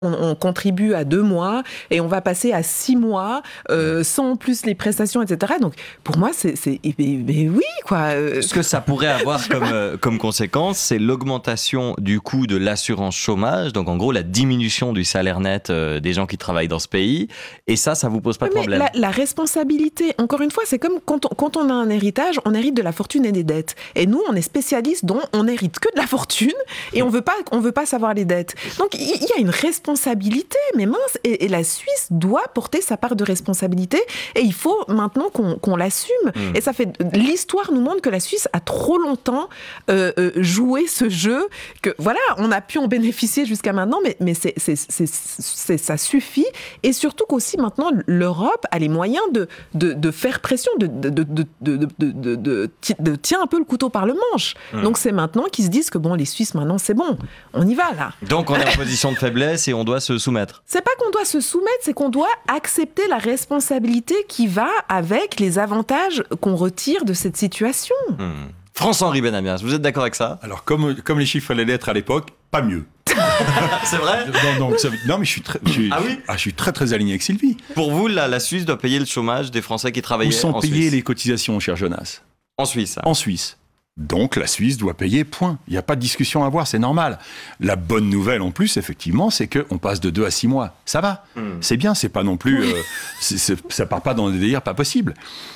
On contribue à 2 mois et on va passer à 6 mois sans plus les prestations, etc. Donc pour moi, mais oui, quoi. Ce que ça pourrait avoir comme conséquence, c'est l'augmentation du coût de l'assurance chômage. Donc en gros, la diminution du salaire net des gens qui travaillent dans ce pays. Et ça vous pose pas de problème. La responsabilité, encore une fois, c'est comme quand on a un héritage, on hérite de la fortune et des dettes. Et nous, on est spécialistes dont on hérite que de la fortune et on veut pas savoir les dettes. Donc il y a une responsabilité, mais mince, et la Suisse doit porter sa part de responsabilité, et il faut maintenant qu'on l'assume. Et l'histoire nous montre que la Suisse a trop longtemps joué ce jeu, que voilà, on a pu en bénéficier jusqu'à maintenant, mais ça suffit, et surtout qu'aussi maintenant l'Europe a les moyens de faire pression, de tiens un peu le couteau par le manche. Donc c'est maintenant qu'ils se disent que bon, les Suisses maintenant c'est bon, on y va là. Donc on est en position de faiblesse et on doit se soumettre. C'est pas qu'on doit se soumettre, c'est qu'on doit accepter la responsabilité qui va avec les avantages qu'on retire de cette situation. France-Henri Benamias, vous êtes d'accord avec ça ? Alors, comme les chiffres et les lettres à l'époque, pas mieux. C'est vrai ? Non, mais je suis très très aligné avec Sylvie. Pour vous, la Suisse doit payer le chômage des Français qui travaillaient en Suisse ? Où sont payées les cotisations, cher Jonas ? En Suisse. En Suisse. Donc la Suisse doit payer, point. Il n'y a pas de discussion à avoir, c'est normal. La bonne nouvelle en plus, effectivement, c'est qu'on passe de 2 à 6 mois. Ça va, c'est bien, c'est pas non plus... ça part pas dans des délires pas possibles.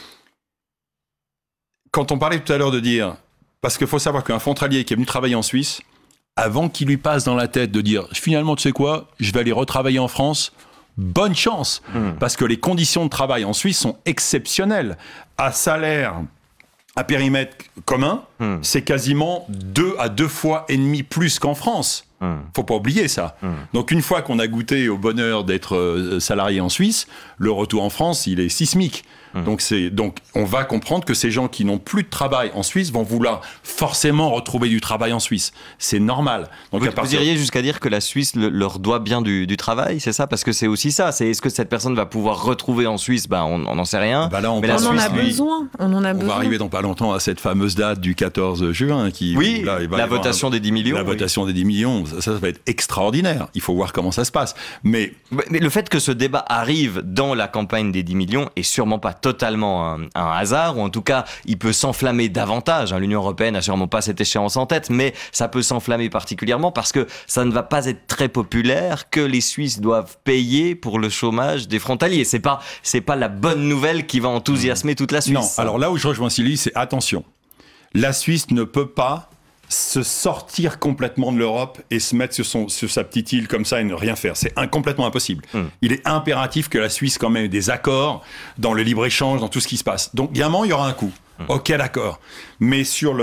Quand on parlait tout à l'heure de dire... Parce qu'il faut savoir qu'un frontalier qui est venu travailler en Suisse, avant qu'il lui passe dans la tête de dire « Finalement, tu sais quoi, je vais aller retravailler en France », bonne chance, parce que les conditions de travail en Suisse sont exceptionnelles. À salaire... à périmètre commun, c'est quasiment 2 à 2 fois et demi plus qu'en France. Faut pas oublier ça. Donc une fois qu'on a goûté au bonheur d'être salarié en Suisse, le retour en France, il est sismique. Donc on va comprendre que ces gens qui n'ont plus de travail en Suisse vont vouloir forcément retrouver du travail en Suisse. C'est normal. Donc vous iriez jusqu'à dire que la Suisse leur doit bien du travail, c'est ça ? Parce que c'est aussi ça. Est-ce que cette personne va pouvoir retrouver en Suisse ? On n'en sait rien. Là, on en a besoin. On va arriver dans pas longtemps à cette fameuse date du 14 juin. La votation des 10 millions. La votation des 10 millions, ça va être extraordinaire. Il faut voir comment ça se passe. Mais le fait que ce débat arrive dans la campagne des 10 millions est sûrement pas totalement un hasard, ou en tout cas, il peut s'enflammer davantage. L'Union européenne n'a sûrement pas cette échéance en tête, mais ça peut s'enflammer particulièrement parce que ça ne va pas être très populaire que les Suisses doivent payer pour le chômage des frontaliers. C'est pas la bonne nouvelle qui va enthousiasmer toute la Suisse. Non, alors là où je rejoins Sylvie, c'est attention. La Suisse ne peut pas se sortir complètement de l'Europe et se mettre sur sa petite île comme ça et ne rien faire. C'est complètement impossible. Il est impératif que la Suisse quand même ait des accords dans le libre-échange, dans tout ce qui se passe. Donc, évidemment, il y aura un coût. Ok, d'accord. Mais sur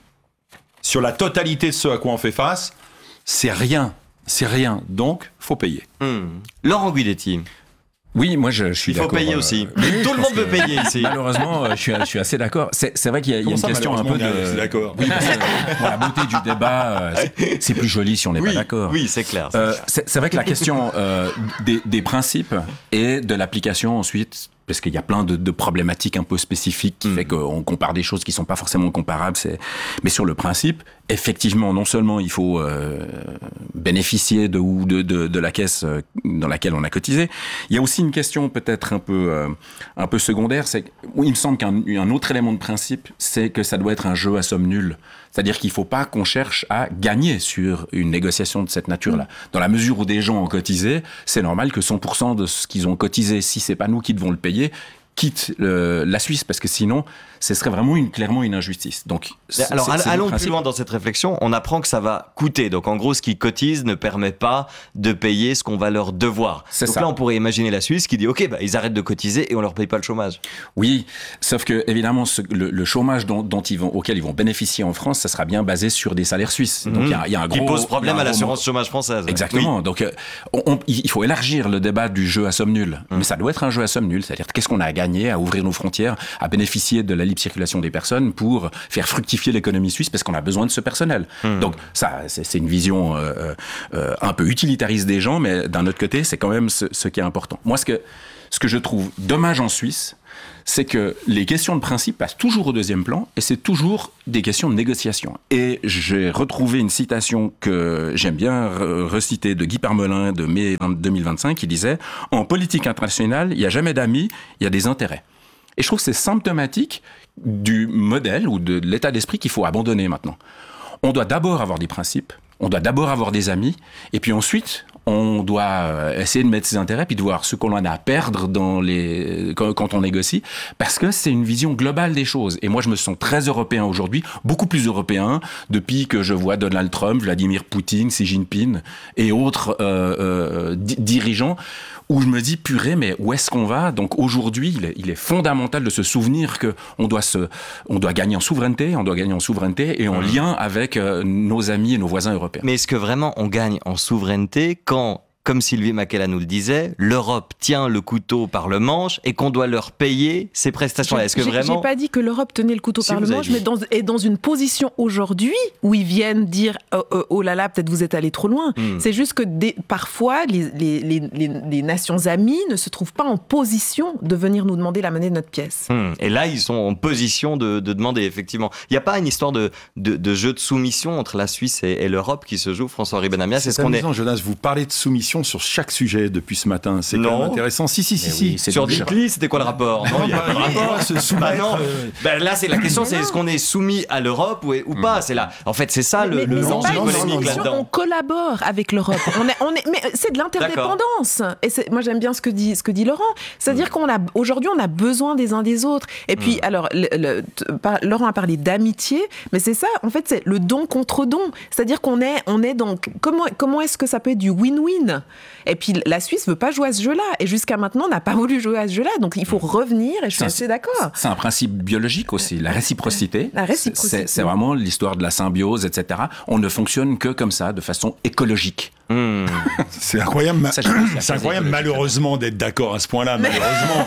la totalité de ce à quoi on fait face, c'est rien. C'est rien. Donc, faut payer. Laurent Guidetti. Oui, moi je suis d'accord. Il faut payer aussi. Tout le monde veut payer ici. Malheureusement, je suis assez d'accord. C'est vrai qu'il y a une question un peu de... d'accord. Oui, la beauté du débat, c'est plus joli si on n'est pas d'accord. Oui, c'est clair. C'est vrai que la question des principes et de l'application ensuite, parce qu'il y a plein de problématiques un peu spécifiques qui fait qu'on compare des choses qui sont pas forcément comparables. Mais sur le principe, effectivement, non seulement il faut bénéficier de la caisse dans laquelle on a cotisé, il y a aussi une question peut-être un peu secondaire, c'est où il me semble qu'un autre élément de principe, c'est que ça doit être un jeu à somme nulle. C'est-à-dire qu'il ne faut pas qu'on cherche à gagner sur une négociation de cette nature-là. Dans la mesure où des gens ont cotisé, c'est normal que 100% de ce qu'ils ont cotisé, si c'est pas nous qui devons le payer, quitte la Suisse, parce que sinon, ce serait vraiment clairement une injustice. Donc, alors, allons plus loin dans cette réflexion. On apprend que ça va coûter. Donc, en gros, ce qu'ils cotisent ne permet pas de payer ce qu'on va leur devoir. Donc là, on pourrait imaginer la Suisse qui dit « Ok, ils arrêtent de cotiser et on leur paye pas le chômage. » Oui, sauf que, évidemment, le chômage auquel ils vont bénéficier en France, ça sera bien basé sur des salaires suisses. Donc, il y a un gros... Qui pose problème à l'assurance chômage française. Exactement. Oui. Donc, il faut élargir le débat du jeu à somme nulle. Mais ça doit être un jeu à somme nulle. C'est-à-dire, qu'est-ce qu'on a à gagner à ouvrir nos frontières, à bénéficier de la libre circulation des personnes pour faire fructifier l'économie suisse parce qu'on a besoin de ce personnel. Donc ça, c'est une vision un peu utilitariste des gens, mais d'un autre côté, c'est quand même ce qui est important. Moi, Ce que je trouve dommage en Suisse, c'est que les questions de principe passent toujours au deuxième plan et c'est toujours des questions de négociation. Et j'ai retrouvé une citation que j'aime bien reciter de Guy Parmelin de mai 2025 qui disait « En politique internationale, il n'y a jamais d'amis, il y a des intérêts ». Et je trouve que c'est symptomatique du modèle ou de l'état d'esprit qu'il faut abandonner maintenant. On doit d'abord avoir des principes, on doit d'abord avoir des amis, et puis ensuite, on doit essayer de mettre ses intérêts, puis de voir ce qu'on en a à perdre quand on négocie, parce que c'est une vision globale des choses. Et moi, je me sens très européen aujourd'hui, beaucoup plus européen, depuis que je vois Donald Trump, Vladimir Poutine, Xi Jinping et autres dirigeants, où je me dis, purée, mais où est-ce qu'on va ? Donc aujourd'hui, il est fondamental de se souvenir qu'on doit gagner en souveraineté, et en lien avec nos amis et nos voisins européens. Mais est-ce que vraiment on gagne en souveraineté quand, comme Sylvie Makela nous le disait, l'Europe tient le couteau par le manche et qu'on doit leur payer ces prestations-là ? Est-ce que vraiment... J'ai pas dit que l'Europe tenait le couteau par le manche, mais est dans une position aujourd'hui où ils viennent dire oh là là, peut-être vous êtes allé trop loin. C'est juste que parfois, les nations amies ne se trouvent pas en position de venir nous demander la monnaie de notre pièce. Et là, ils sont en position de demander, effectivement. Il n'y a pas une histoire de jeu de soumission entre la Suisse et l'Europe qui se joue, François-Henri Benamias ? C'est amusant, Jonas, vous parlez de soumission sur chaque sujet depuis ce matin. C'est quand même intéressant. Si. Oui, sur Dicli, c'était quoi le rapport ? Non, il y a pas de rapport. Se soumettre. Là, c'est la question, c'est est-ce qu'on est soumis à l'Europe ou pas ? C'est là. En fait, c'est ça le enjeu polémique là-dedans. On collabore avec l'Europe. Mais c'est de l'interdépendance. Et moi, j'aime bien ce que dit Laurent. C'est-à-dire qu'aujourd'hui, on a besoin des uns des autres. Et puis, alors, Laurent a parlé d'amitié, mais c'est ça. En fait, c'est le don contre don. C'est-à-dire qu'on est dans comment est-ce que ça peut être du win-win ? Et puis la Suisse veut pas jouer à ce jeu-là, et jusqu'à maintenant on n'a pas voulu jouer à ce jeu-là, donc il faut revenir, et je suis assez d'accord. C'est un principe biologique aussi, la réciprocité. La réciprocité. C'est vraiment l'histoire de la symbiose, etc. On ne fonctionne que comme ça, de façon écologique. C'est incroyable, malheureusement d'être d'accord à ce point-là, malheureusement.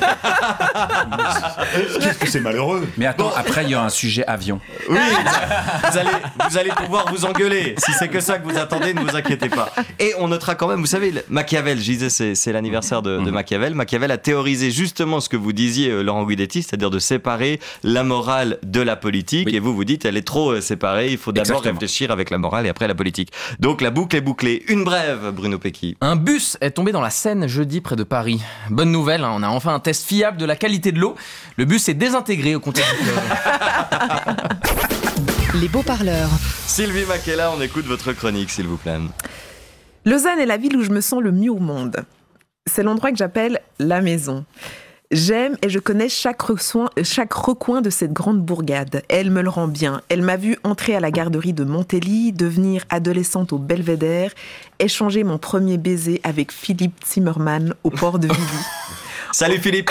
Qu'est-ce que c'est malheureux. Mais attends, après il y a un sujet avion. Oui, vous allez pouvoir vous engueuler. Si c'est que ça que vous attendez, ne vous inquiétez pas. Et on notera quand même, vous savez, Machiavel, je disais, c'est l'anniversaire de Machiavel. Machiavel a théorisé justement ce que vous disiez, Laurent Guidetti, c'est-à-dire de séparer la morale de la politique. Oui. Et vous dites, elle est trop séparée, il faut d'abord réfléchir avec la morale et après la politique. Donc la boucle est bouclée. Une brève, Bruno Pecky. Un bus est tombé dans la Seine jeudi près de Paris. Bonne nouvelle, on a enfin un test fiable de la qualité de l'eau. Le bus est désintégré au contact du fleuve. Les beaux-parleurs. Sylvie Makela, on écoute votre chronique, s'il vous plaît. Lausanne est la ville où je me sens le mieux au monde. C'est l'endroit que j'appelle la maison. J'aime et je connais chaque recoin de cette grande bourgade. Elle me le rend bien. Elle m'a vu entrer à la garderie de Montelli, devenir adolescente au Belvédère, échanger mon premier baiser avec Philippe Zimmermann au port de Vidy. Salut Philippe.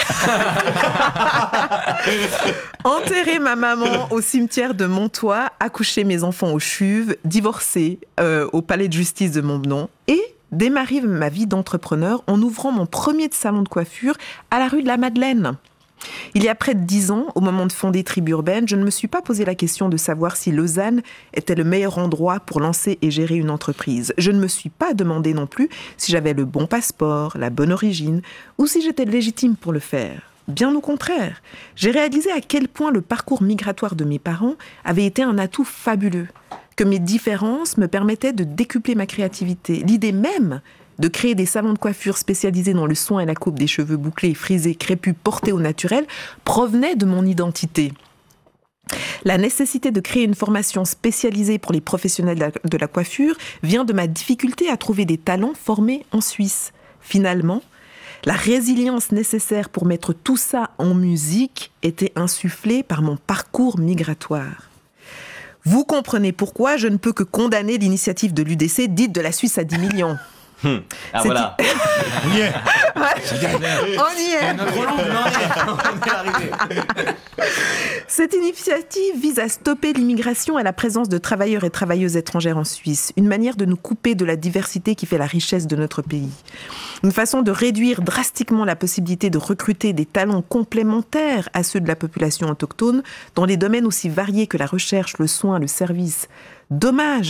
Enterrer ma maman au cimetière de Montois, accoucher mes enfants au Chuves, divorcer au palais de justice de Montbenon et démarrer ma vie d'entrepreneur en ouvrant mon premier salon de coiffure à la rue de la Madeleine. Il y a près de 10 ans, au moment de fonder Tribu Urbaine, je ne me suis pas posé la question de savoir si Lausanne était le meilleur endroit pour lancer et gérer une entreprise. Je ne me suis pas demandé non plus si j'avais le bon passeport, la bonne origine, ou si j'étais légitime pour le faire. Bien au contraire, j'ai réalisé à quel point le parcours migratoire de mes parents avait été un atout fabuleux, que mes différences me permettaient de décupler ma créativité. L'idée même de créer des salons de coiffure spécialisés dans le soin et la coupe des cheveux bouclés, frisés, crépus, portés au naturel, provenait de mon identité. La nécessité de créer une formation spécialisée pour les professionnels de la coiffure vient de ma difficulté à trouver des talents formés en Suisse. Finalement, la résilience nécessaire pour mettre tout ça en musique était insufflée par mon parcours migratoire. Vous comprenez pourquoi je ne peux que condamner l'initiative de l'UDC dite de la Suisse à 10 millions. Voilà. On y est. On y est. On est arrivé. Cette initiative vise à stopper l'immigration et la présence de travailleurs et travailleuses étrangères en Suisse, une manière de nous couper de la diversité qui fait la richesse de notre pays. Une façon de réduire drastiquement la possibilité de recruter des talents complémentaires à ceux de la population autochtone dans des domaines aussi variés que la recherche, le soin, le service. Dommage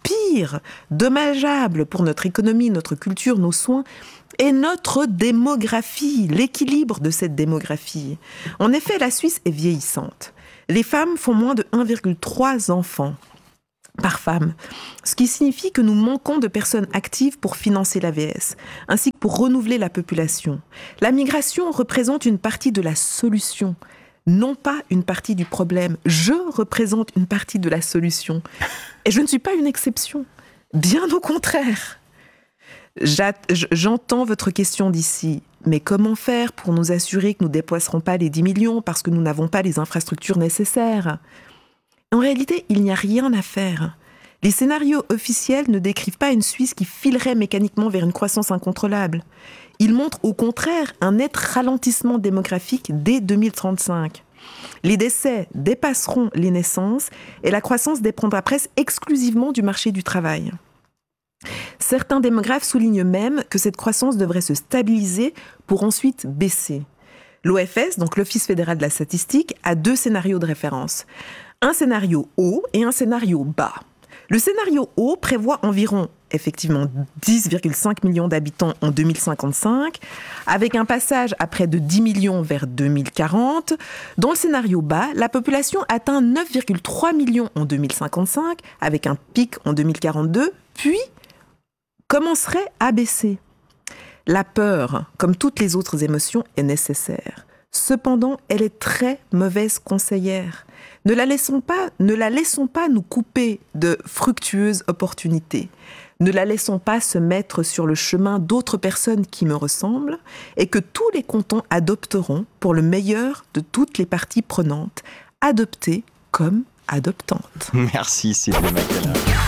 pire, dommageable pour notre économie, notre culture, nos soins, est notre démographie, l'équilibre de cette démographie. En effet, la Suisse est vieillissante. Les femmes font moins de 1,3 enfants par femme, ce qui signifie que nous manquons de personnes actives pour financer l'AVS, ainsi que pour renouveler la population. La migration représente une partie de la solution, non pas une partie du problème. Je représente une partie de la solution. Et je ne suis pas une exception. Bien au contraire. J'entends votre question d'ici. Mais comment faire pour nous assurer que nous ne dépasserons pas les 10 millions parce que nous n'avons pas les infrastructures nécessaires ? En réalité, il n'y a rien à faire. Les scénarios officiels ne décrivent pas une Suisse qui filerait mécaniquement vers une croissance incontrôlable. Ils montrent au contraire un net ralentissement démographique dès 2035. Les décès dépasseront les naissances et la croissance dépendra presque exclusivement du marché du travail. Certains démographes soulignent même que cette croissance devrait se stabiliser pour ensuite baisser. L'OFS, donc l'Office fédéral de la statistique, a 2 scénarios de référence. Un scénario haut et un scénario bas. Le scénario haut prévoit environ, effectivement, 10,5 millions d'habitants en 2055, avec un passage à près de 10 millions vers 2040. Dans le scénario bas, la population atteint 9,3 millions en 2055, avec un pic en 2042, puis commencerait à baisser. La peur, comme toutes les autres émotions, est nécessaire. Cependant, elle est très mauvaise conseillère. Ne la laissons pas nous couper de fructueuses opportunités. Ne la laissons pas se mettre sur le chemin d'autres personnes qui me ressemblent et que tous les cantons adopteront pour le meilleur de toutes les parties prenantes, adoptées comme adoptantes. Merci Sylvie Mackellar.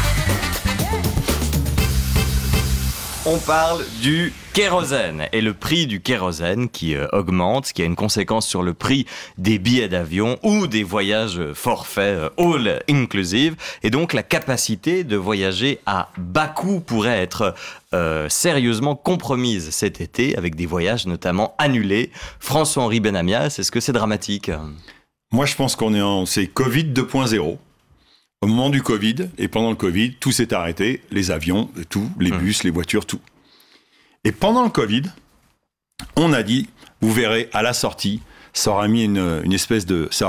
On parle du kérosène et le prix du kérosène qui augmente, ce qui a une conséquence sur le prix des billets d'avion ou des voyages forfaits all inclusive. Et donc la capacité de voyager à bas coût pourrait être sérieusement compromise cet été avec des voyages notamment annulés. François-Henri Benamias, est-ce que c'est dramatique ? Moi, je pense c'est Covid 2.0. Au moment du Covid et pendant le Covid, tout s'est arrêté, les avions, tout, les bus, les voitures, tout. Et pendant le Covid, on a dit, vous verrez, à la sortie, ça aura mis une espèce de... Ça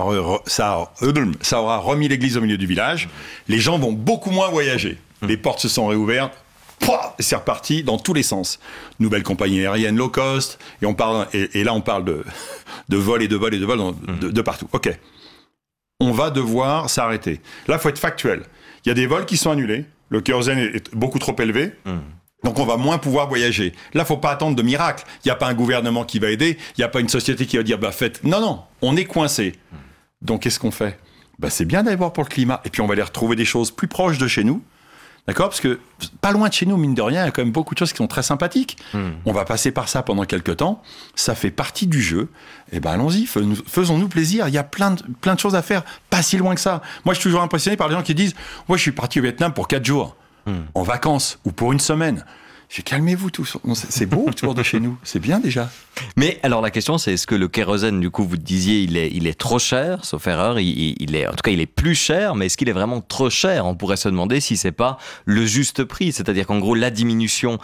aura remis l'église au milieu du village. Les gens vont beaucoup moins voyager. Les portes se sont réouvertes. Et c'est reparti dans tous les sens. Nouvelle compagnie aérienne low cost. Et là, on parle de vol et de vol et de vol de partout. OK. On va devoir s'arrêter. Là, il faut être factuel. Il y a des vols qui sont annulés. Le kérosène est beaucoup trop élevé. Donc, on va moins pouvoir voyager. Là, il ne faut pas attendre de miracle. Il n'y a pas un gouvernement qui va aider. Il n'y a pas une société qui va dire, faites. Non, on est coincé. Donc, qu'est-ce qu'on fait ? C'est bien d'aller voir pour le climat. Et puis, on va aller retrouver des choses plus proches de chez nous. D'accord ? Parce que pas loin de chez nous, mine de rien, il y a quand même beaucoup de choses qui sont très sympathiques. On va passer par ça pendant quelques temps. Ça fait partie du jeu. Et allons-y, faisons-nous plaisir. Il y a plein de choses à faire, pas si loin que ça. Moi, je suis toujours impressionné par les gens qui disent « Ouais, je suis parti au Vietnam pour 4 jours, en vacances, ou pour une semaine. » Calmez-vous tous. C'est beau autour de chez nous. C'est bien déjà. Mais alors la question c'est, est-ce que le kérosène, du coup, vous disiez, il est trop cher, sauf erreur, il est plus cher, mais est-ce qu'il est vraiment trop cher ? On pourrait se demander si c'est pas le juste prix, c'est-à-dire qu'en gros la diminution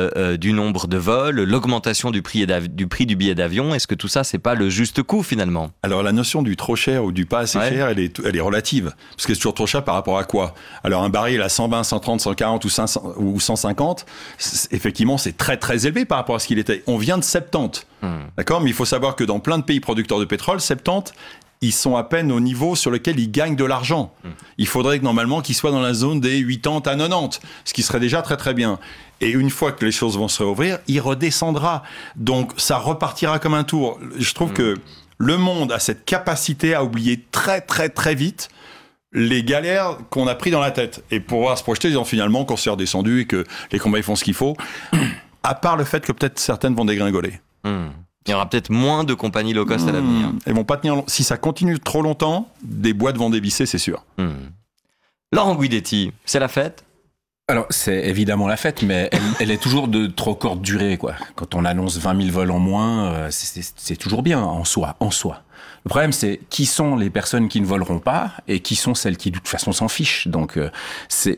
du nombre de vols, l'augmentation du prix du billet d'avion, est-ce que tout ça c'est pas le juste coût finalement ? Alors la notion du trop cher ou du pas assez cher, elle est relative, parce que c'est toujours trop cher par rapport à quoi ? Alors un baril à 120, 130, 140 ou 500 ou 150, effectivement c'est très très élevé par rapport à ce qu'il était. On vient de 70. D'accord ? Mais il faut savoir que dans plein de pays producteurs de pétrole, 70, ils sont à peine au niveau sur lequel ils gagnent de l'argent. Il faudrait que normalement qu'ils soient dans la zone des 80 à 90, ce qui serait déjà très très bien. Et une fois que les choses vont se réouvrir, il redescendra. Donc ça repartira comme un tour. Je trouve que le monde a cette capacité à oublier très très très vite les galères qu'on a pris dans la tête et pouvoir se projeter en disant finalement qu'on s'est redescendu et que les compagnies font ce qu'il faut, à part le fait que peut-être certaines vont dégringoler. Il y aura peut-être moins de compagnies low cost à l'avenir. Elles vont pas tenir. Si ça continue trop longtemps, des boîtes vont dévisser, c'est sûr. Laurent Guidetti, c'est la fête ? Alors, c'est évidemment la fête, mais elle est toujours de trop courte durée, quoi. Quand on annonce 20 000 vols en moins, c'est toujours bien en soi. Le problème, c'est qui sont les personnes qui ne voleront pas et qui sont celles qui, de toute façon, s'en fichent. Donc, ça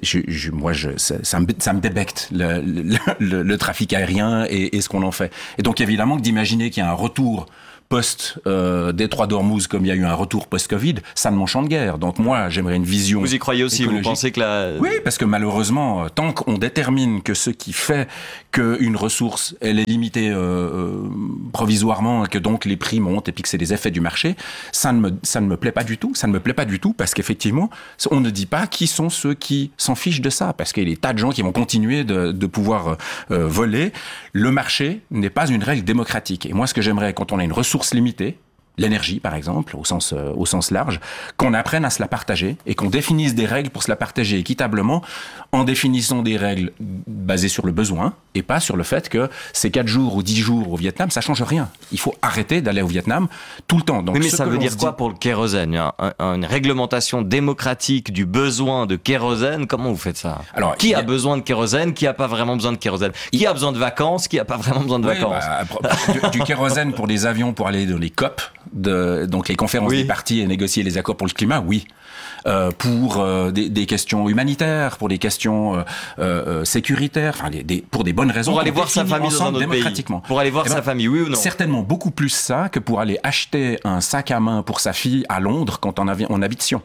me débecte le trafic aérien et ce qu'on en fait. Et donc, évidemment, que d'imaginer qu'il y a un retour post-Détroit d'Ormuz, comme il y a eu un retour post-Covid, ça ne m'enchante guère. Donc moi, j'aimerais une vision. Vous y croyez aussi, écologique. Vous pensez que Oui, parce que malheureusement, tant qu'on détermine que ce qui fait qu'une ressource, elle est limitée provisoirement, et que donc les prix montent et puis que c'est des effets du marché, ça ne me plaît pas du tout. Ça ne me plaît pas du tout parce qu'effectivement, on ne dit pas qui sont ceux qui s'en fichent de ça, parce qu'il y a des tas de gens qui vont continuer de pouvoir voler. Le marché n'est pas une règle démocratique. Et moi, ce que j'aimerais, quand on a une ressource limitée, l'énergie par exemple, au sens large, qu'on apprenne à se la partager et qu'on définisse des règles pour se la partager équitablement en définissant des règles basées sur le besoin et pas sur le fait que ces 4 jours ou 10 jours au Vietnam, ça change rien. Il faut arrêter d'aller au Vietnam tout le temps. Donc, mais ça veut dire quoi pour le kérosène ? Une réglementation démocratique du besoin de kérosène, comment vous faites ça ? Alors, qui a besoin de kérosène ? Qui n'a pas vraiment besoin de kérosène ? Qui a besoin de vacances ? Qui n'a pas vraiment besoin de vacances ? Du kérosène pour des avions pour aller dans les COP, donc les conférences des partis et négocier les accords pour le climat, oui. Pour des questions humanitaires, pour des questions sécuritaires, enfin pour des bonnes raisons. Pour aller voir sa famille dans un autre pays. Pour aller voir sa famille, oui ou non ? Certainement beaucoup plus ça que pour aller acheter un sac à main pour sa fille à Londres quand on habite Sion.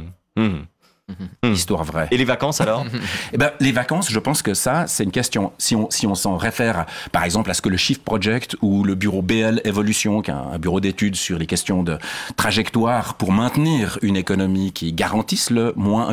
Histoire vraie. Et les vacances alors ? Les vacances, je pense que ça, c'est une question. Si on s'en réfère, par exemple, à ce que le Shift Project ou le bureau BL Evolution, qui est un bureau d'études sur les questions de trajectoire pour maintenir une économie qui garantisse le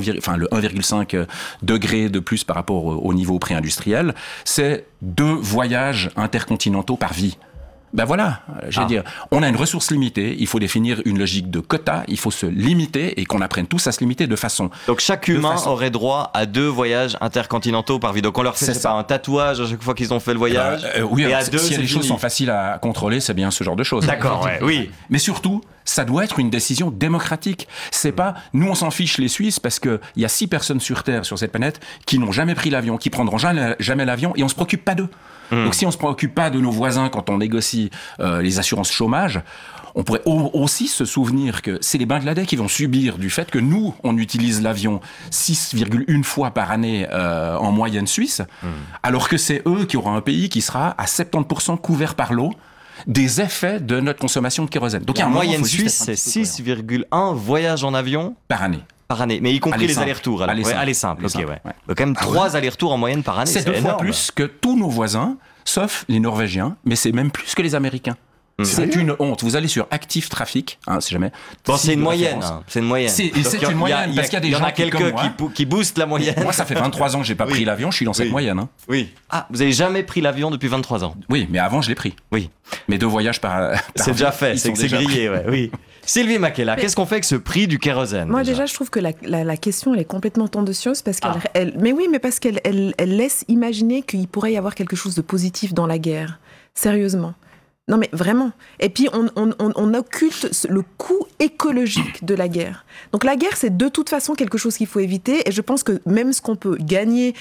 1,5 degré de plus par rapport au niveau pré-industriel, c'est 2 voyages intercontinentaux par vie. Voilà, dire, on a une ressource limitée, il faut définir une logique de quota, il faut se limiter et qu'on apprenne tous à se limiter de façon. Donc chaque humain aurait droit à 2 voyages intercontinentaux par vie. Donc on leur fait un tatouage à chaque fois qu'ils ont fait le voyage. Oui, et à 2, si les choses sont faciles à contrôler, c'est bien ce genre de choses. D'accord, oui. Mais surtout, ça doit être une décision démocratique. C'est pas, nous on s'en fiche les Suisses parce que il y a 6 personnes sur Terre, sur cette planète, qui n'ont jamais pris l'avion, qui prendront jamais l'avion et on se préoccupe pas d'eux. Donc si on se préoccupe pas de nos voisins quand on négocie les assurances chômage, on pourrait aussi se souvenir que c'est les Bangladais qui vont subir du fait que nous, on utilise l'avion 6,1 fois par année en moyenne suisse, alors que c'est eux qui auront un pays qui sera à 70% couvert par l'eau des effets de notre consommation de kérosène. Donc en moyenne suisse, c'est 6,1 voyages en avion par année. Par année, mais y compris les allers-retours. Aller simple, ok, ouais. Donc quand même 3 allers-retours en moyenne par année, c'est 2 fois plus que tous nos voisins, sauf les Norvégiens, mais c'est même plus que les Américains. C'est une honte. Vous allez sur Active Trafic, c'est jamais. Bon, c'est une moyenne. C'est une moyenne. C'est une moyenne parce qu'il y a des gens. Il y en a quelques qui boostent la moyenne. Moi, ça fait 23 ans que j'ai pas pris l'avion. Je suis dans cette moyenne. Oui. Ah, vous avez jamais pris l'avion depuis 23 ans. Oui, mais avant, je l'ai pris. Oui. Mes 2 voyages par. C'est déjà fait. C'est grillé. Oui. Sylvie Makela, qu'est-ce qu'on fait avec ce prix du kérosène ? Moi déjà, je trouve que la question elle est complètement tendancieuse parce qu'elle, parce qu'elle laisse imaginer qu'il pourrait y avoir quelque chose de positif dans la guerre. Sérieusement. Non mais vraiment. Et puis on occulte le coût écologique de la guerre. Donc la guerre, c'est de toute façon quelque chose qu'il faut éviter. Et je pense que même ce qu'on peut gagner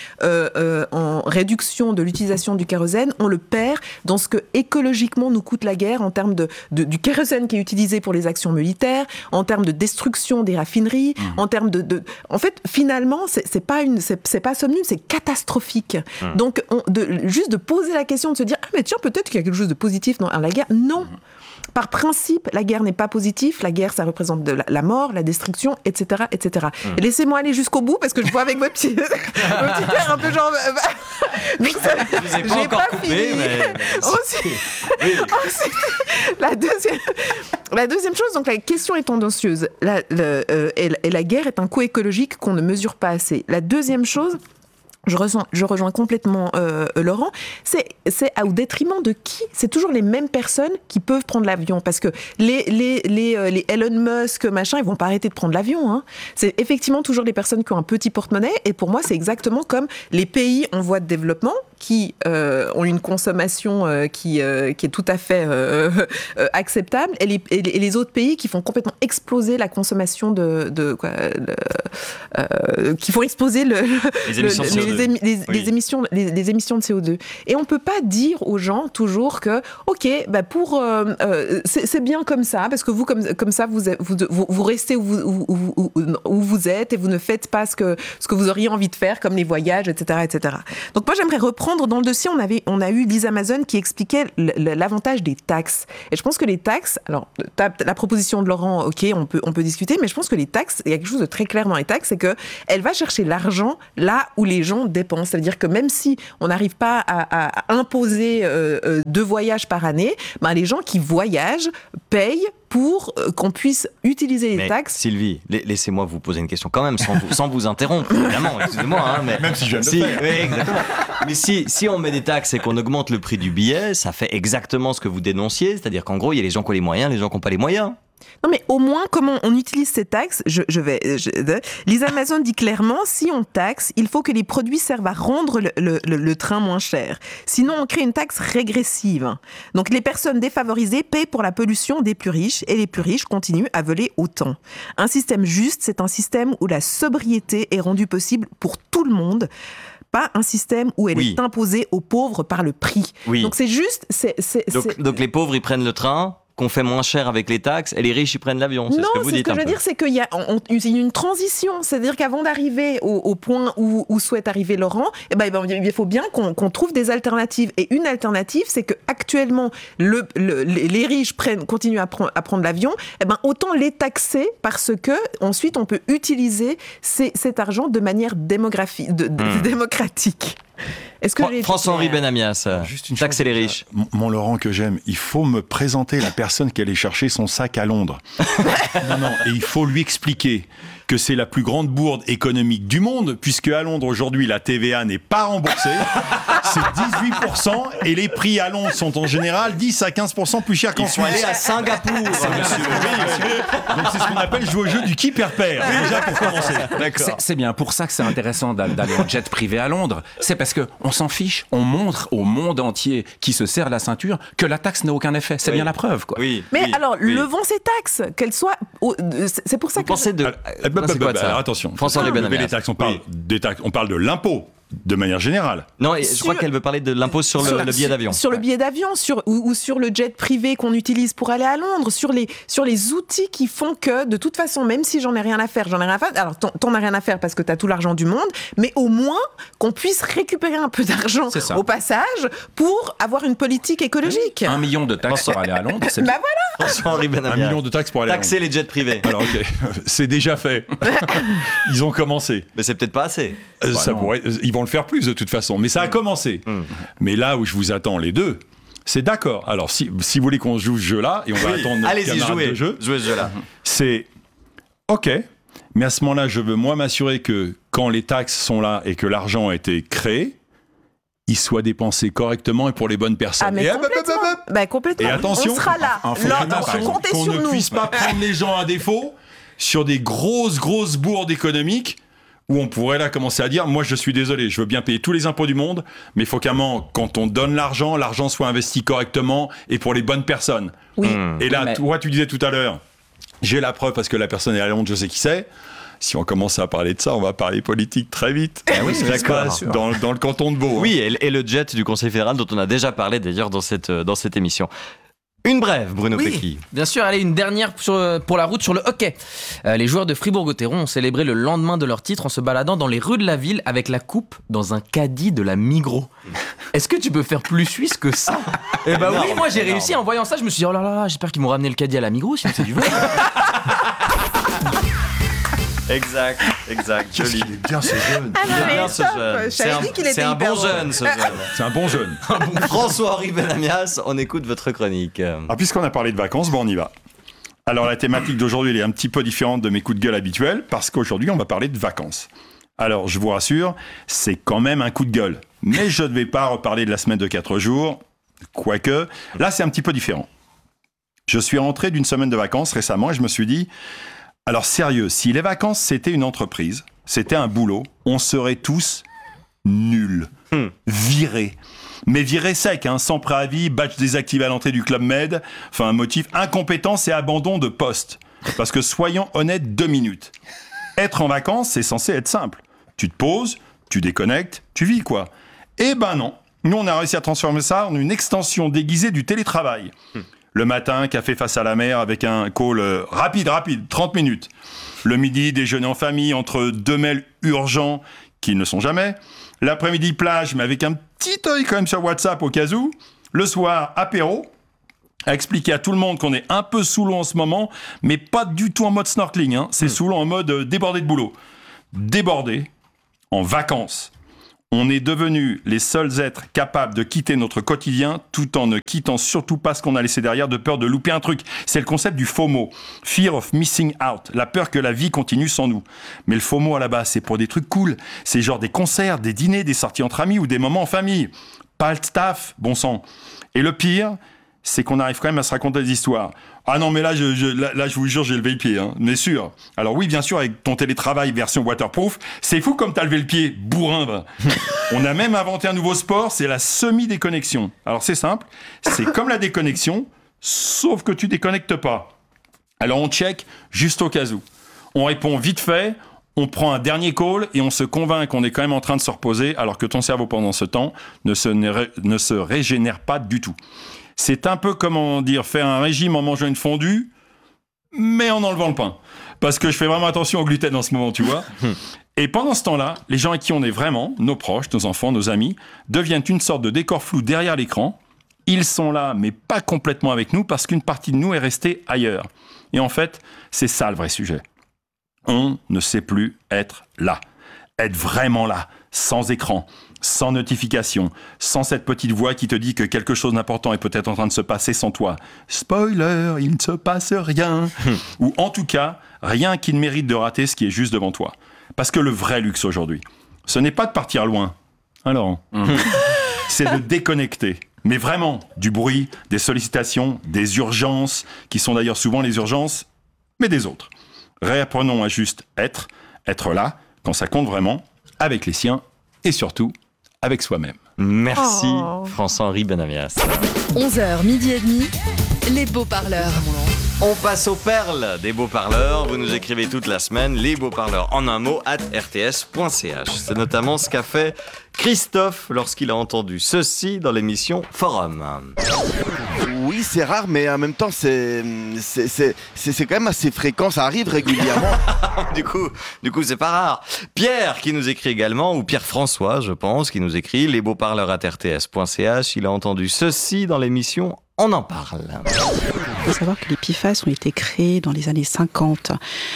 en réduction de l'utilisation du kérosène, on le perd dans ce que écologiquement nous coûte la guerre en termes du kérosène qui est utilisé pour les actions militaires, en termes de destruction des raffineries, en termes en fait, finalement, c'est pas somme nulle, c'est catastrophique. Donc juste de poser la question, de se dire mais tiens, peut-être qu'il y a quelque chose de positif dans la guerre. Non. Par principe, la guerre n'est pas positive. La guerre, ça représente la mort, la destruction, etc., etc. Et laissez-moi aller jusqu'au bout parce que je vois avec votre petit air un peu genre. J'ai pas fini. La deuxième chose, donc la question est tendancieuse. Et la guerre est un coût écologique qu'on ne mesure pas assez. La deuxième chose. Je rejoins complètement Laurent. C'est au détriment de qui ? C'est toujours les mêmes personnes qui peuvent prendre l'avion parce que les Elon Musk machin, ils vont pas arrêter de prendre l'avion. Hein. C'est effectivement toujours les personnes qui ont un petit porte-monnaie et pour moi c'est exactement comme les pays en voie de développement qui ont une consommation qui est tout à fait acceptable et les autres pays qui font complètement exploser la consommation qui font exploser les les émissions de CO2. Et on peut pas dire aux gens toujours que, ok, c'est bien comme ça, parce que vous, comme ça, vous restez où vous êtes et vous ne faites pas ce que vous auriez envie de faire, comme les voyages, etc., etc. Donc moi, j'aimerais reprendre dans le dossier, on a eu Lisa Amazon qui expliquait l'avantage des taxes. Et je pense que les taxes, alors la proposition de Laurent, ok, on peut discuter, mais je pense que les taxes, il y a quelque chose de très clair dans les taxes, c'est que elle va chercher l'argent là où les gens dépensent. C'est-à-dire que même si on n'arrive pas à imposer 2 voyages par année, les gens qui voyagent payent pour qu'on puisse utiliser les taxes. Sylvie, laissez-moi vous poser une question quand même, sans vous interrompre, évidemment, excusez-moi. Mais même si je viens de le faire. Oui, exactement. Mais si on met des taxes et qu'on augmente le prix du billet, ça fait exactement ce que vous dénonciez, c'est-à-dire qu'en gros, il y a les gens qui ont les moyens, les gens qui n'ont pas les moyens. Non, mais au moins, comment on utilise ces taxes, Lisa Amazon dit clairement, si on taxe, il faut que les produits servent à rendre le train moins cher. Sinon, on crée une taxe régressive. Donc, les personnes défavorisées paient pour la pollution des plus riches et les plus riches continuent à voler autant. Un système juste, c'est un système où la sobriété est rendue possible pour tout le monde. Pas un système où elle est imposée aux pauvres par le prix. Oui. Donc, c'est juste... Donc, les pauvres, ils prennent le train qu'on fait moins cher avec les taxes et les riches ils prennent l'avion. C'est ce que vous dites. Non, ce que je veux dire, c'est qu'il y a une transition. C'est-à-dire qu'avant d'arriver au point où souhaite arriver Laurent, il faut bien qu'on trouve des alternatives. Et une alternative, c'est qu'actuellement, les riches continuent à prendre l'avion. Autant les taxer parce que ensuite on peut utiliser cet argent de manière démocratique. Est-ce que François-Henri Benamias, taxer les riches. Mon Laurent que j'aime, il faut me présenter la personne qui allait chercher son sac à Londres. Non, et il faut lui expliquer que c'est la plus grande bourde économique du monde, puisque à Londres aujourd'hui la TVA n'est pas remboursée, c'est 18% et les prix à Londres sont en général 10 à 15% plus chers qu'en Suisse. Il faut aller à Singapour. Donc c'est ce qu'on appelle jouer au jeu du qui perd-perd, déjà pour commencer. C'est bien pour ça que c'est intéressant d'aller en jet privé à Londres. C'est parce qu'on s'en fiche, on montre au monde entier qui se serre la ceinture que la taxe n'a aucun effet. C'est bien la preuve, quoi. Levons ces taxes, qu'elles soient... C'est pour ça que... Alors attention, François-Henri Benamias. Les taxes, on parle des taxes, on parle de l'impôt. De manière générale. Non, je crois qu'elle veut parler de l'impôt sur le billet d'avion. Sur le billet d'avion, ou sur le jet privé qu'on utilise pour aller à Londres, sur les outils qui font que, de toute façon, même si j'en ai rien à faire, alors t'en as rien à faire parce que t'as tout l'argent du monde, mais au moins qu'on puisse récupérer un peu d'argent au passage pour avoir une politique écologique. 1 million de taxes pour aller à Londres, c'est voilà. François-Henri Benamias. 1 million de taxes pour aller à Londres. Taxer les jets privés. Alors c'est déjà fait. Ils ont commencé. Mais c'est peut-être pas assez. Ils vont le faire plus de toute façon, mais ça a commencé. Mais là où je vous attends les deux, c'est d'accord. Alors si vous voulez qu'on joue ce jeu-là, et on va attendre notre camarade de jeu, jouez ce jeu-là. C'est ok, mais à ce moment-là, je veux m'assurer que quand les taxes sont là et que l'argent a été créé, il soit dépensé correctement et pour les bonnes personnes. Complètement. Et attention, on sera là. Comptez qu'on sur ne nous. puisse pas prendre les gens à défaut sur des grosses bourdes économiques où on pourrait là commencer à dire, moi je suis désolé, je veux bien payer tous les impôts du monde, mais il faut qu'à un moment, quand on donne l'argent soit investi correctement et pour les bonnes personnes. Oui. Et là, toi tu disais tout à l'heure, j'ai la preuve parce que la personne est à Londres, je sais qui c'est. Si on commence à parler de ça, on va parler politique très vite. Oui, c'est d'accord. Dans le canton de Vaud. Oui, et le jet du Conseil fédéral dont on a déjà parlé d'ailleurs dans cette émission. Une brève, Bruno Pecky. Bien sûr, allez, une dernière pour la route sur le hockey. Les joueurs de Fribourg-Gotteron ont célébré le lendemain de leur titre en se baladant dans les rues de la ville avec la coupe dans un caddie de la Migros. Est-ce que tu peux faire plus suisse que ça? Oui, moi j'ai réussi en voyant ça, je me suis dit, oh là là, j'espère qu'ils m'ont ramené le caddie à la Migros, sinon c'est du vrai. Exact, joli. Il est bien ce jeune. C'est un bon jeune, ce jeune. C'est un bon jeune. François-Henri Benamias, on écoute votre chronique. Puisqu'on a parlé de vacances, on y va. Alors la thématique d'aujourd'hui, elle est un petit peu différente de mes coups de gueule habituels, parce qu'aujourd'hui, on va parler de vacances. Alors, je vous rassure, c'est quand même un coup de gueule. Mais je ne vais pas reparler de la semaine de 4 jours, quoique, là, c'est un petit peu différent. Je suis rentré d'une semaine de vacances récemment et je me suis dit... Alors sérieux, si les vacances c'était une entreprise, c'était un boulot, on serait tous nuls, virés. Mais virés secs, sans préavis, badge désactivé à l'entrée du Club Med, enfin un motif, incompétence et abandon de poste. Parce que soyons honnêtes 2 minutes. Être en vacances, c'est censé être simple. Tu te poses, tu déconnectes, tu vis quoi. Eh ben non, nous on a réussi à transformer ça en une extension déguisée du télétravail. Le matin, café face à la mer avec un call rapide, 30 minutes. Le midi, déjeuner en famille entre 2 mails urgents qui ne sont jamais. L'après-midi, plage, mais avec un petit œil quand même sur WhatsApp au cas où. Le soir, apéro, à expliquer à tout le monde qu'on est un peu sous l'eau en ce moment, mais pas du tout en mode snorkeling. C'est sous l'eau en mode débordé de boulot. Débordé, en vacances. On est devenus les seuls êtres capables de quitter notre quotidien tout en ne quittant surtout pas ce qu'on a laissé derrière de peur de louper un truc. C'est le concept du FOMO, Fear of Missing Out, la peur que la vie continue sans nous. Mais le FOMO à la base, c'est pour des trucs cool. C'est genre des concerts, des dîners, des sorties entre amis ou des moments en famille. Pas le staff, bon sang. Et le pire, c'est qu'on arrive quand même à se raconter des histoires. Ah non, mais là, je vous jure, j'ai levé le pied, mais sûr. Alors oui, bien sûr, avec ton télétravail version waterproof, c'est fou comme t'as levé le pied, bourrin, va. On a même inventé un nouveau sport, c'est la semi-déconnexion. Alors c'est simple, c'est comme la déconnexion, sauf que tu déconnectes pas. Alors on check juste au cas où. On répond vite fait, on prend un dernier call et on se convainc qu'on est quand même en train de se reposer, alors que ton cerveau pendant ce temps ne se régénère pas du tout. C'est un peu, faire un régime en mangeant une fondue, mais en enlevant le pain. Parce que je fais vraiment attention au gluten en ce moment, tu vois. Et pendant ce temps-là, les gens avec qui on est vraiment, nos proches, nos enfants, nos amis, deviennent une sorte de décor flou derrière l'écran. Ils sont là, mais pas complètement avec nous, parce qu'une partie de nous est restée ailleurs. Et en fait, c'est ça le vrai sujet. On ne sait plus être là. Être vraiment là, sans écran, sans notification, sans cette petite voix qui te dit que quelque chose d'important est peut-être en train de se passer sans toi. Spoiler, il ne se passe rien. Ou en tout cas, rien qui ne mérite de rater ce qui est juste devant toi. Parce que le vrai luxe aujourd'hui, ce n'est pas de partir loin. Alors, c'est de déconnecter. Mais vraiment, du bruit, des sollicitations, des urgences, qui sont d'ailleurs souvent les urgences, mais des autres. Réapprenons à juste être là, quand ça compte vraiment, avec les siens, et surtout, avec soi-même. Merci François-Henri Benamias. 11h, midi et demi, les beaux parleurs. On passe aux perles des beaux parleurs. Vous nous écrivez toute la semaine les beaux parleurs en un mot @rts.ch. C'est notamment ce qu'a fait Christophe lorsqu'il a entendu ceci dans l'émission Forum. Oui, c'est rare, mais en même temps, c'est quand même assez fréquent. Ça arrive régulièrement. du coup, c'est pas rare. Pierre qui nous écrit également, ou Pierre-François, je pense, qui nous écrit les beaux parleurs @rts.ch. Il a entendu ceci dans l'émission On en parle. Il faut savoir que les PFAS ont été créés dans les années 50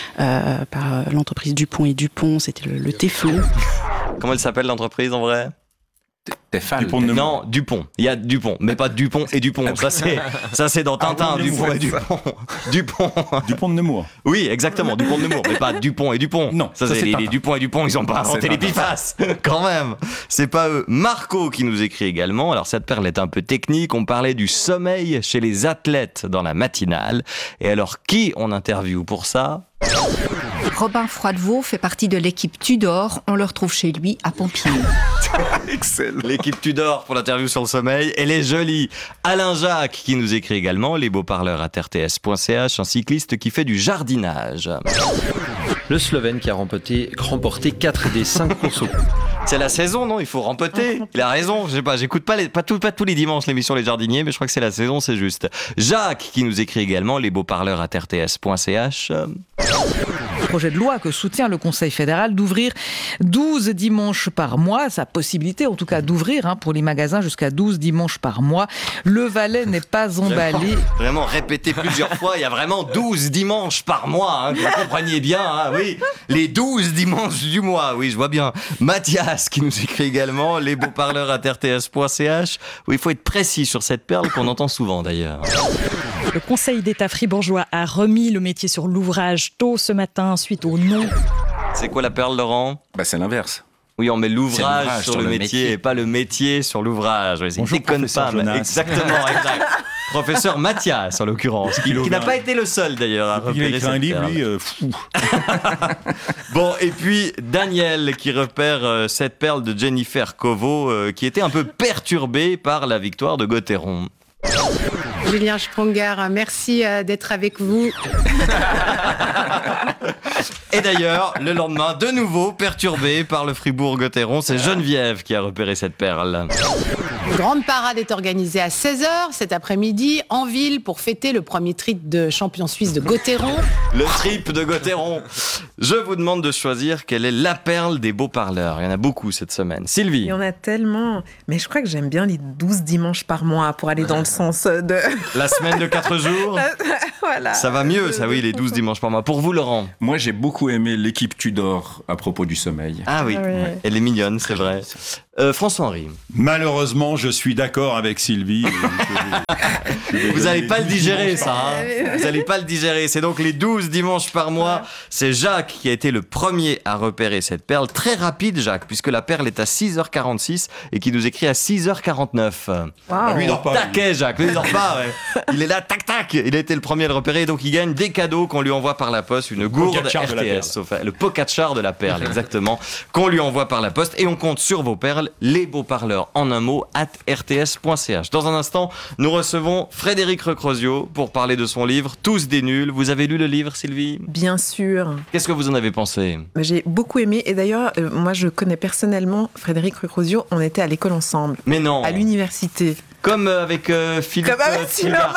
par l'entreprise Dupont et Dupont. C'était le Téflon. Comment elle s'appelle l'entreprise en vrai ? Tefal. Dupont de Nemours. Non, Dupont. Il y a Dupont, mais pas Dupont et Dupont. Ça c'est dans Tintin, Dupont et Dupont. Dupont. Dupont de Nemours. Oui, exactement, Dupont de Nemours, mais pas Dupont et Dupont. Non, ça c'est les Dupont et Dupont, ils ont pas inventé les PFAS. Quand même. C'est pas eux. Marco qui nous écrit également. Alors cette perle est un peu technique. On parlait du sommeil chez les athlètes dans la matinale. Et alors qui on interviewe pour ça ? Robin Froidevaux fait partie de l'équipe Tudor. On le retrouve chez lui à Pompigny. Excellent. L'équipe Tudor pour l'interview sur le sommeil. Elle est jolie. Alain Jacques qui nous écrit également les beaux parleurs @rts.ch, un cycliste qui fait du jardinage. Le Slovène qui a remporté 4 des 5 courses au coup. C'est la saison, non ? Il faut rempoter. Il a raison. Je sais pas, j'écoute pas tous les dimanches l'émission Les Jardiniers, mais je crois que c'est la saison, c'est juste. Jacques qui nous écrit également les beaux parleurs @rts.ch. Projet de loi que soutient le Conseil fédéral d'ouvrir 12 dimanches par mois, sa possibilité en tout cas d'ouvrir pour les magasins jusqu'à 12 dimanches par mois. Le Valais n'est pas emballé. Vraiment répété plusieurs fois, il y a vraiment 12 dimanches par mois, que vous compreniez bien, oui. Les 12 dimanches du mois, oui, je vois bien. Mathias qui nous écrit également les beaux parleurs @rts.ch, où il faut être précis sur cette perle qu'on entend souvent d'ailleurs. Le Conseil d'État fribourgeois a remis le métier sur l'ouvrage tôt ce matin suite au non. C'est quoi la perle, Laurent ? C'est l'inverse. Oui, on met l'ouvrage sur le métier et pas le métier sur l'ouvrage. Ouais, Bonjour, déconne pas. Exactement, exact. Professeur Mathias, en l'occurrence, qui n'a pas été le seul d'ailleurs à repérer il a écrit un livre, lui, fou. Bon, et puis Daniel qui repère cette perle de Jennifer Kovo qui était un peu perturbée par la victoire de Gauthieron. Julien Sprunger, merci d'être avec vous. Et d'ailleurs, le lendemain, de nouveau perturbé par le Fribourg-Gotteron, c'est Geneviève qui a repéré cette perle. Une grande parade est organisée à 16h cet après-midi en ville pour fêter le premier trip de champion suisse de Gotteron. Le trip de Gotteron. Je vous demande de choisir quelle est la perle des beaux parleurs. Il y en a beaucoup cette semaine. Sylvie. Il y en a tellement. Mais je crois que j'aime bien les 12 dimanches par mois pour aller dans le sens de... La semaine de 4 jours. Voilà. Ça va mieux, ça oui, les 12 dimanches par mois. Pour vous, Laurent? Moi, j'ai beaucoup aimé l'équipe Tudor à propos du sommeil. Ah oui, Ouais. elle est mignonne, c'est vrai. François-Henri. Malheureusement, je suis d'accord avec Sylvie. Vous n'allez pas le digérer, ça. Hein, vous n'allez pas le digérer. C'est donc les 12 dimanches par mois. C'est Jacques qui a été le premier à repérer cette perle. Très rapide, Jacques, puisque la perle est à 6h46 et qui nous écrit à 6h49. Wow. Lui, il dort pas. Taquet, Jacques. Lui, il dort pas, ouais. Il est là, tac, tac. Il a été le premier à le repérer. Donc, il gagne des cadeaux qu'on lui envoie par la poste. Une gourde Pocatchar de la perle. RTS. Le Pocatchar de la perle, exactement. Qu'on lui envoie par la poste. Et on compte sur vos perles, les beaux parleurs en un mot, @rts.ch. Dans un instant, nous recevons Frédéric Recrozio pour parler de son livre Tous des nuls. Vous avez lu le livre, Sylvie? Bien sûr. Qu'est-ce que vous en avez pensé? J'ai beaucoup aimé. Et d'ailleurs, moi, je connais personnellement Frédéric Recrozio. On était à l'école ensemble. Mais non. À l'université. Comme avec Philippe Comme avec Timmerman.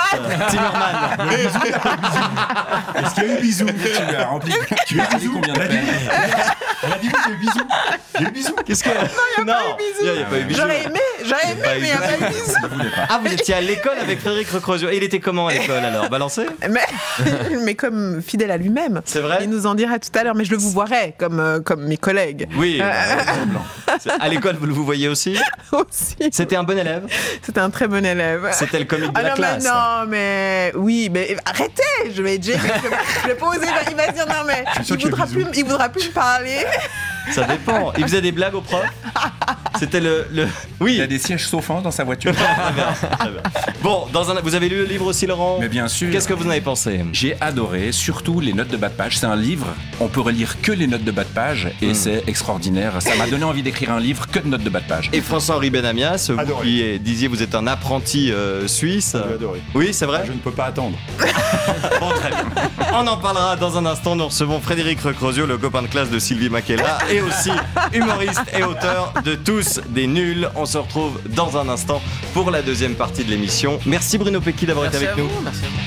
Est-ce qu'il y a eu bisous? Tu as rempli combien de peines? On a dit j'ai eu bisous. J'ai eu bisous. Qu'est-ce que... Non, il n'y a pas eu bisous. J'aurais aimé, mais il n'y a pas eu bisous. Ah, vous étiez à l'école avec Frédéric Recrozio. Et il était comment à l'école alors? Balancé? Mais comme fidèle à lui-même. C'est vrai? Il nous en dira tout à l'heure, mais je le vous voirai comme mes collègues. Oui. À l'école, vous le vous voyez aussi? Aussi. C'était un bon élève? C'était un très bon élève. C'était le comique de Ah la non, classe. mais oui, mais arrêtez, je vais pas oser, il va se dire non mais il voudra plus me parler. Ça dépend. Il faisait des blagues au prof? C'était le... Oui. Il a des sièges chauffants dans sa voiture. Très bien. Bon, vous avez lu le livre aussi, Laurent? Mais bien sûr. Qu'est-ce que vous en avez pensé? J'ai adoré, surtout les notes de bas de page. C'est un livre, on peut relire que les notes de bas de page et c'est extraordinaire. Ça m'a donné envie d'écrire un livre que de notes de bas de page. Et François-Henri Benamias, vous qui disiez vous êtes un apprenti suisse. J'ai adoré. Oui, c'est vrai? Je ne peux pas attendre. Bon, très bien. On en parlera dans un instant. Nous recevons Frédéric Recrozio, le copain de classe de Sylvie Makela, et aussi humoriste et auteur de Tous des nuls. On se retrouve dans un instant pour la deuxième partie de l'émission. Merci Bruno Pecky d'avoir été avec nous. Merci à vous.